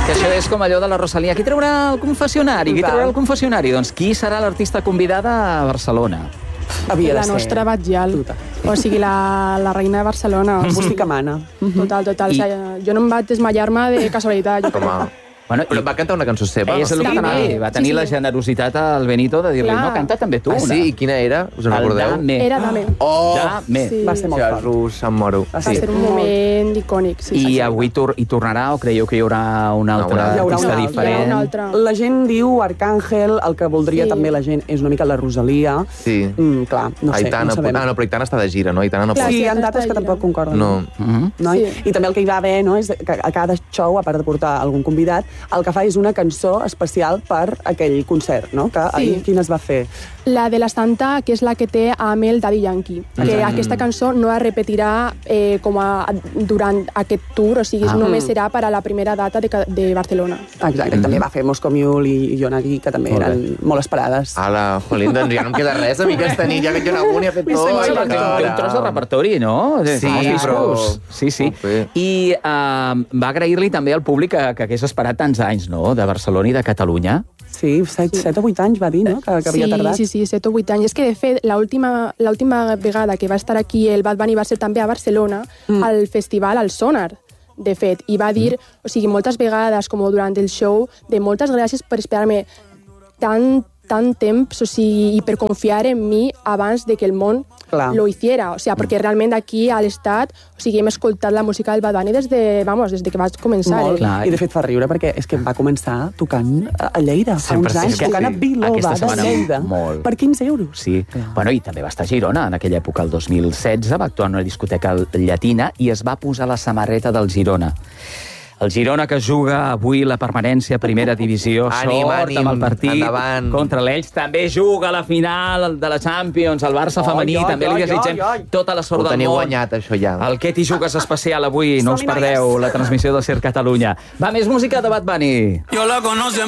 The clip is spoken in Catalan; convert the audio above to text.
Que això és com allò de la Rosalía. Qui traurà el confessionari? Qui traurà el confessionari? Doncs qui serà l'artista convidada a Barcelona? Havia de La ser. nostra Batjal. Total. O sigui, la reina de Barcelona. Música mana. Total. O sigui, jo no em vaig desmallar-me de casualitat. Jo crec Home, Bueno, però va cantar una cançó seva? és el que També. va tenir Sí. la generositat al Benito de dir-li, Clar. no, canta també tu Ah, una. sí? I quina era? Us en El recordeu? Dame. Era Dame. Oh! Dame. Sí. Va ser molt fort. Jesús, em moro. Va ser un moment icònic. Sí, I sí. avui hi tornarà o creieu que hi haurà un altre Hi haurà artista un altre. diferent? Hi haurà un altre. La gent diu Arcàngel, el que voldria Sí. també la gent és una mica la Rosalia. Sí. Clar, no sé, Aitana, no sabem. no, però Aitana està de gira, no? Aitana no Clar, pot. Sí, hi ha sí, dates que està tampoc gira. concorden. No. No? Sí. I també el que hi va haver, no, és que a cada show, a part de portar algun convidat, el que fa és una cançó especial per aquell concert, no? Que ahir quina es va fer? La de la Santa, que és la que té amb el Daddy Yankee. Que aquesta cançó no es repetirà durant aquest tour, o sigui, només serà per a la primera data de Barcelona. Exacte, i també va fer Moscow Mule i Yonagui, que també Molt bé. eren molt esperades. Ala, jolín, doncs ja no em queda res a mi aquesta nit, ja que jo n'avui ha fet tot. Sí, Té un tros de repertori, no? Sí, Molts però- discos. Sí. Molt bé. I va agrair-li també al públic que hagués esperat tants anys, no?, de Barcelona i de Catalunya. Sí, 7 o 8 anys va dir, no?, que havia tardat. Sí, 7 o 8 anys. És que, de fet, l'última vegada que va estar aquí el Bad Bunny va ser també a Barcelona, al festival al Sonar, de fet, i va dir, o sigui, moltes vegades, com durant el show, de moltes gràcies per esperar-me tant temps, o sigui, i per confiar en mi abans de que el món lo hiciera. O sigui, perquè realment aquí a l'Estat, o sigui, hem escoltat la música del Bad Bunny des de que vaig començar. Molt. Clar. I de fet fa riure perquè és que va començar tocant a Lleida fa Sempre, uns anys, sí, tocant a sí. Biloba Aquesta de setmana Lleida molt. per 15 euros. Sí. Bueno, i també va estar a Girona en aquella època, el 2016, va actuar en una discoteca llatina i es va posar la samarreta del Girona. El Girona que juga avui la permanència a primera divisió, Ànim, sort ànim, amb el partit endavant. contra l'Elx. També juga a la final de la Champions, el Barça femení, també li desitgem tota la sort Ho del teniu món. guanyat, això ja. El Què t'hi jugues especial avui, no us Som-hi, perdeu la transmissió de Ser Catalunya. Va, més música de Bad Bunny. Yo la conocí